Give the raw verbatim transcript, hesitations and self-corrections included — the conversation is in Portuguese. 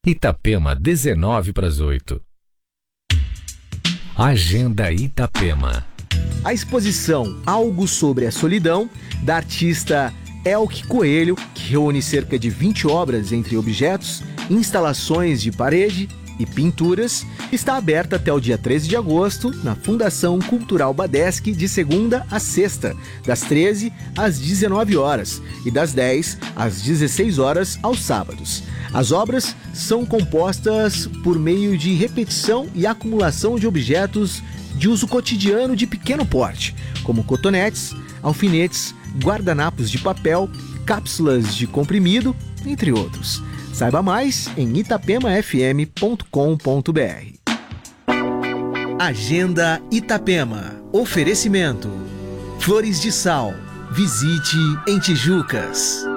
Itapema, dezenove para as oito. Agenda Itapema. A exposição Algo sobre a Solidão, da artista Elke Coelho, que reúne cerca de vinte obras entre objetos, instalações de parede e pinturas, está aberta até o dia treze de agosto na Fundação Cultural Badeschi, de segunda a sexta, das treze às dezenove horas e das dez às dezesseis horas aos sábados. As obras são compostas por meio de repetição e acumulação de objetos de uso cotidiano de pequeno porte, como cotonetes, alfinetes, guardanapos de papel, cápsulas de comprimido, entre outros. Saiba mais em itapema f m ponto com ponto b r. Agenda Itapema. Oferecimento: Flores de Sal. Visite em Tijucas.